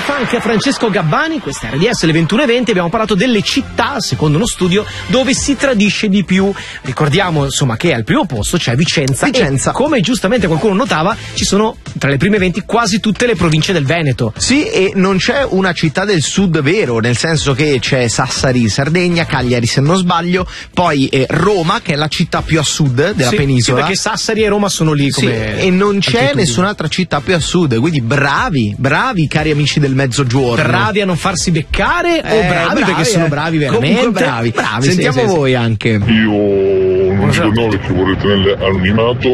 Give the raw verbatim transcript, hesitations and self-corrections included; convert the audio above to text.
funk Francesco Gabbani, questa è R D S le ventuno e venti, abbiamo parlato delle città, secondo uno studio, dove si tradisce di più. Ricordiamo insomma che al primo posto c'è Vicenza, Vicenza. E, come giustamente qualcuno notava, ci sono tra le prime venti quasi tutte le province del Veneto. Sì, e non c'è una città del sud vero, nel senso che c'è Sassari in Sardegna, Cagliari se non sbaglio, poi eh, Roma che è la città più a sud della sì, penisola. Sì, perché Sassari e Roma sono lì come... Sì, e non c'è altitudine. nessun'altra città più a sud, quindi bravi, bravi cari amici del mezzogiorno. Bravi a non farsi beccare Eh, o bravi, bravi, perché sono eh. bravi veramente? Comunque bravi, bravi Sentiamo sì, sì, voi sì. anche. Io non dico no perché vorrei tenere anonimato.